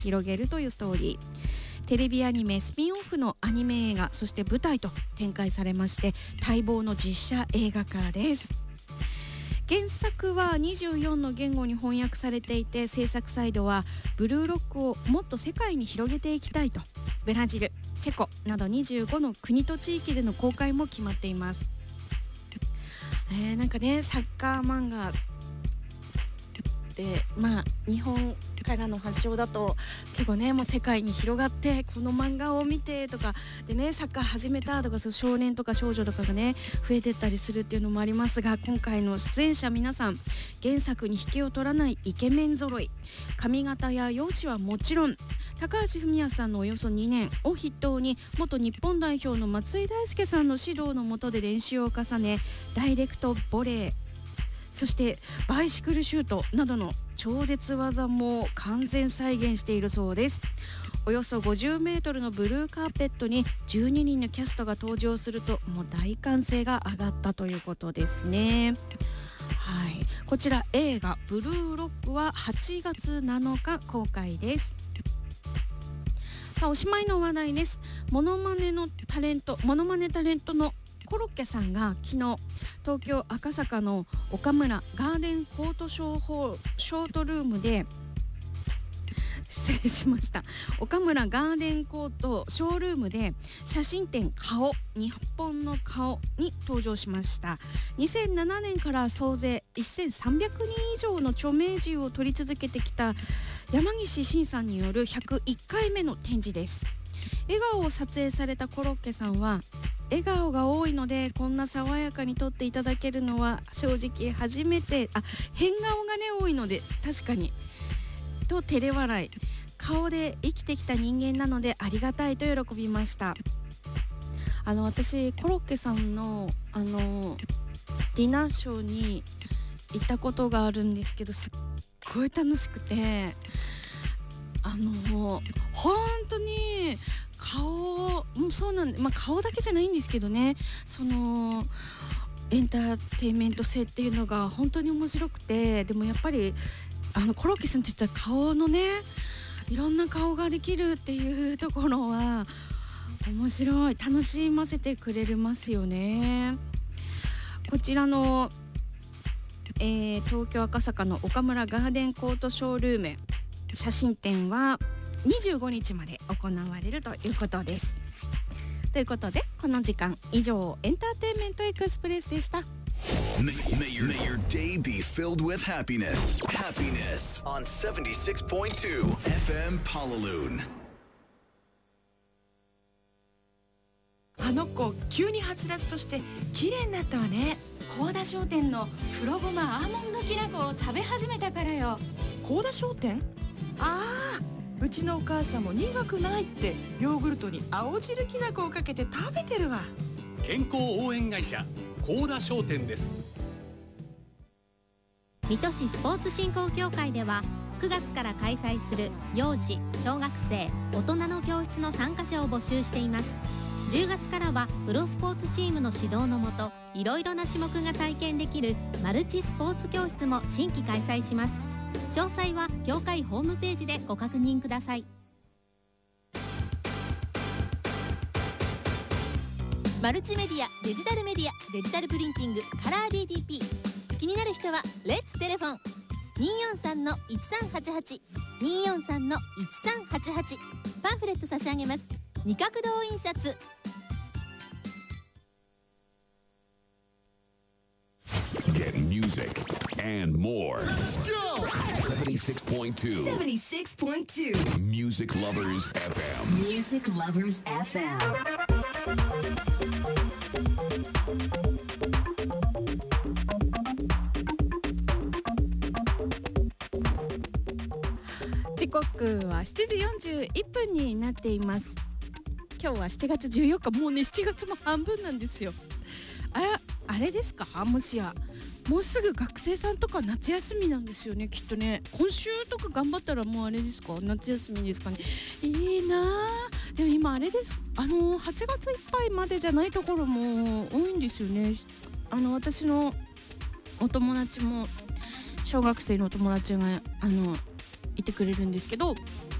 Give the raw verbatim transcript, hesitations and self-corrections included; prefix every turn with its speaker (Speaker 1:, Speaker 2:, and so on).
Speaker 1: 広げるというストーリー。テレビアニメスピンオフのアニメ映画、そして舞台と展開されまして、待望の実写映画化です。原作はにじゅうよんの言語に翻訳されていて、制作サイドはブルーロックをもっと世界に広げていきたいと、ブラジル、チェコなどにじゅうごの国と地域での公開も決まっています。えー、なんかね、サッカー漫画で、まあ日本からの発祥だと結構ね、もう世界に広がって、この漫画を見てとかでね、サッカー始めたとか、そう少年とか少女とかがね増えてったりするっていうのもありますが、今回の出演者皆さん原作に引けを取らないイケメン揃い。髪型や容姿はもちろん、高橋文哉さんのおよそにねんを筆頭に、元日本代表の松井大輔さんの指導の下で練習を重ね、ダイレクトボレー、そしてバイシクルシュートなどの超絶技も完全再現しているそうです。およそごじゅうメートルのブルーカーペットにじゅうににんのキャストが登場すると、もう大歓声が上がったということですね。はい、こちら映画ブルーロックははちがつなのか公開です。さあ、おしまいの話題です。モノマネのタレントモノマネタレントのコロッケさんが昨日、東京赤坂の岡村ガーデンコートショーホールショートルームで失礼しました岡村ガーデンコートショールームで写真展顔、日本の顔に登場しました。にせんななねんから総勢せんさんびゃくにん以上の著名人を撮り続けてきた山岸伸さんによるひゃくいっかいめの展示です。笑顔を撮影されたコロッケさんは、笑顔が多いのでこんな爽やかに撮っていただけるのは正直初めて、あ、変顔がね多いので確かにと照れ笑い、顔で生きてきた人間なのでありがたいと喜びました。あの私コロッケさんのあのディナーショーに行ったことがあるんですけど、すっごい楽しくて、あの本当に顔もそうなんで、まあ、顔だけじゃないんですけどね、そのエンターテインメント性っていうのが本当に面白くて、でもやっぱりあのコロッケさんって言ったら顔のね、いろんな顔ができるっていうところは面白い、楽しませてくれますよね。こちらの、えー、東京赤坂の岡村ガーデンコートショールーム写真展はにじゅうごにちまで行われるということです。ということでこの時間以上、エンターテインメントエクスプレスでした。
Speaker 2: May, may, your, may your day be filled with happiness. Happiness on seventy-six point two F M Palaloon.
Speaker 3: あの子急にはつらつとして綺麗になったわね。
Speaker 4: 高田商店の黒ごまアーモンドきな粉を食べ始めたからよ。
Speaker 3: 高田商店？ああ、うちのお母さんも苦くないってヨーグルトに青汁きな粉をかけて食べてるわ。
Speaker 5: 健康応援会社高田商店です。
Speaker 6: 水戸市スポーツ振興協会ではくがつから開催する幼児、小学生、大人の教室の参加者を募集しています。じゅうがつからはプロスポーツチームの指導のもと、いろいろな種目が体験できるマルチスポーツ教室も新規開催します。詳細は協会ホームページでご確認ください。
Speaker 7: マルチメディア、デジタルメディア、デジタルプリンティング、カラー ディーティーピー。 気になる人はレッツテレフォン にーよんさんのいちさんはちはち にーよんさんのいちさんはちはち。 パンフレット差し上げます。二角堂印刷。
Speaker 8: Get music and more. Let's go! seventy-six point two
Speaker 9: seventy-six point two
Speaker 8: Music Lovers エフエム
Speaker 9: Music Lovers エフエム。
Speaker 1: 時刻はしちじよんじゅういっぷんになっています。今日はしちがつじゅうよっか、もうねしちがつも半分なんですよ。あら、あれですか、もしやもうすぐ学生さんとか夏休みなんですよね、きっとね。今週とか頑張ったらもうあれですか、夏休みですかね。いいなぁ。でも今あれです、あのはちがついっぱいまでじゃないところも多いんですよね。あの私のお友達も小学生のお友達があのいてくれるんですけど、